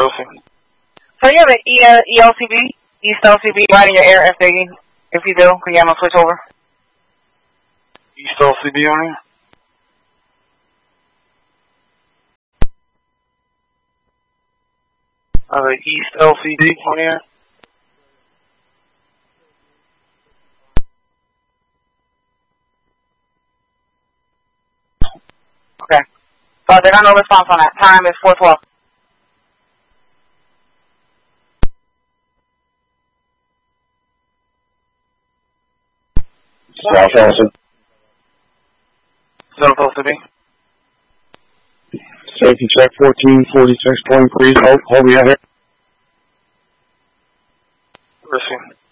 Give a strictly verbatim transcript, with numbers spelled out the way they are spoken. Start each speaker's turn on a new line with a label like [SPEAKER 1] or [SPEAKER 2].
[SPEAKER 1] Receive.
[SPEAKER 2] So you have an E L C B, East L C B, right in your air F A. If you do, can you have them switch over?
[SPEAKER 1] East L C B on here? I have an East L C B on here.
[SPEAKER 2] Okay. So they got no response on that. Time is four twelve.
[SPEAKER 3] South Austin.
[SPEAKER 1] South L C B.
[SPEAKER 3] Safety check fourteen forty-six point three. Hold, hold me out here.
[SPEAKER 1] Receive.